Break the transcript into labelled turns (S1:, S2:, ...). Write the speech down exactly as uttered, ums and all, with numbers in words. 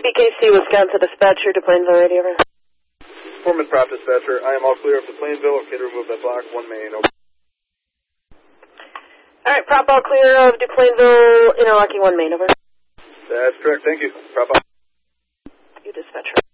S1: B K C, Wisconsin dispatcher to Plainville radio. Over.
S2: Foreman prop dispatcher, I am all clear up to Plainville. Okay to remove that block, one main. Over.
S1: All right, prop all clear of to Plainville, interlocking one main. Over.
S2: That's correct, thank you. Prop all.
S1: You dispatcher.